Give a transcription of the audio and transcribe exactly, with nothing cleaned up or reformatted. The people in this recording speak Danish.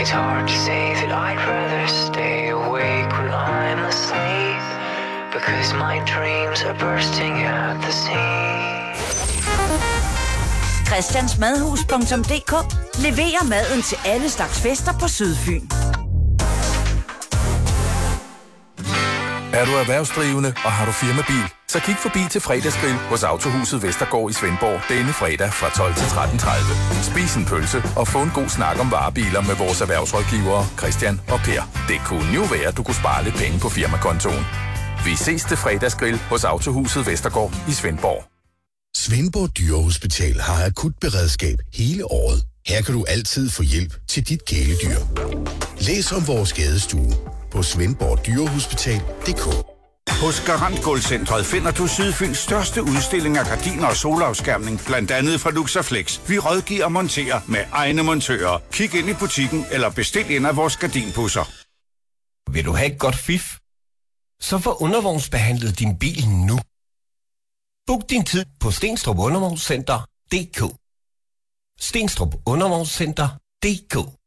It's hard to say that I'd rather stay awake when I'm asleep, because my dreams are bursting at the seams. Christiansmadhus punktum d k leverer maden til alle slags fester på Sydfyn. Er du erhvervsdrivende, og har du firmabil, så kig forbi til fredagsgrill hos Autohuset Vestergaard i Svendborg denne fredag fra tolv til tretten tredive. Spis en pølse og få en god snak om varebiler med vores erhvervsrådgivere Christian og Per. Det kunne jo være, at du kunne spare lidt penge på firmakontoen. Vi ses til fredagsgrill hos Autohuset Vestergaard i Svendborg. Svendborg Dyrehospital har akutberedskab hele året. Her kan du altid få hjælp til dit kæledyr. Læs om vores skadestue på svendborg dyrehospital punktum d k. Hos Garant Gulvcentret finder du Sydfyns største udstilling af gardiner og solafskærmning, blandt andet fra Luxaflex. Vi rådgiver og monterer med egne montører. Kig ind i butikken eller bestil en af vores gardinpusser. Vil du have et godt fif? Så få undervognsbehandlet din bil nu. Book din tid på Stenstrup Undervognscenter punktum d k. Stenstrup Undervognscenter punktum d k.